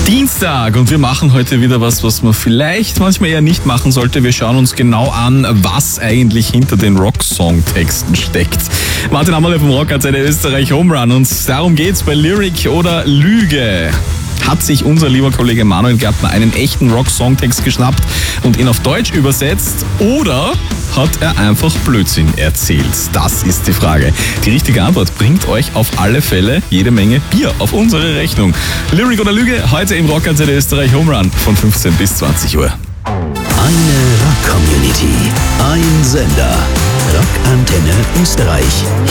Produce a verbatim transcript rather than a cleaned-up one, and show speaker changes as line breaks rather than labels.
Dienstag und wir machen heute wieder was, was man vielleicht manchmal eher nicht machen sollte. Wir schauen uns genau an, was eigentlich hinter den Rocksong-Texten steckt. Martin Ammerle vom Rockantenne Österreich Home Run und darum geht's bei Lyrik oder Lüge. Hat sich unser lieber Kollege Manuel Gärtner einen echten Rock-Songtext geschnappt und ihn auf Deutsch übersetzt oder hat er einfach Blödsinn erzählt? Das ist die Frage. Die richtige Antwort bringt euch auf alle Fälle jede Menge Bier auf unsere Rechnung. Lyrik oder Lüge, heute im Rockantenne Österreich Home Run von fünfzehn bis zwanzig Uhr.
Eine Rock-Community, ein Sender. Rockantenne Österreich.